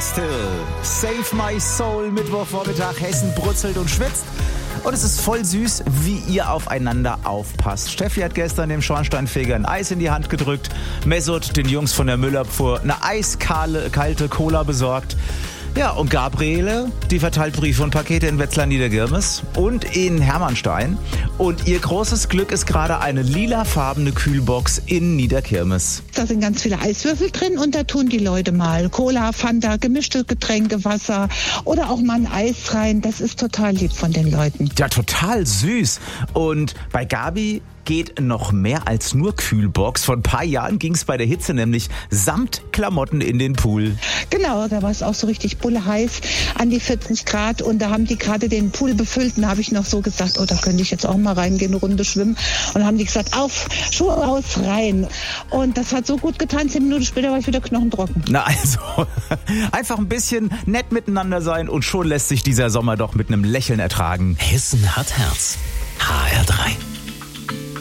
Bastille. Save My Soul, Mittwochvormittag, Hessen brutzelt und schwitzt. Und es ist voll süß, wie ihr aufeinander aufpasst. Steffi hat gestern dem Schornsteinfeger ein Eis in die Hand gedrückt. Mesut den Jungs von der Müllabfuhr eine eiskalte Cola besorgt. Ja, und Gabriele, die verteilt Briefe und Pakete in Wetzlar Niedergirmes und in Hermannstein. Und ihr großes Glück ist gerade eine lilafarbene Kühlbox in Niederkirmes. Da sind ganz viele Eiswürfel drin und da tun die Leute mal Cola, Fanta, gemischte Getränke, Wasser oder auch mal ein Eis rein. Das ist total lieb von den Leuten. Ja, total süß. Und bei Gabi geht noch mehr als nur Kühlbox. Vor ein paar Jahren ging es bei der Hitze nämlich samt Klamotten in den Pool. Genau, da war es auch so richtig bullheiß, an die 40 Grad. Und da haben die gerade den Pool befüllt. Und da habe ich noch so gesagt, da könnte ich jetzt auch mal reingehen, eine Runde schwimmen. Und dann haben die gesagt, auf, Schuhe aus, rein. Und das hat so gut getan. 10 Minuten später war ich wieder knochentrocken. Na also, einfach ein bisschen nett miteinander sein und schon lässt sich dieser Sommer doch mit einem Lächeln ertragen. Hessen hat Herz. HR3.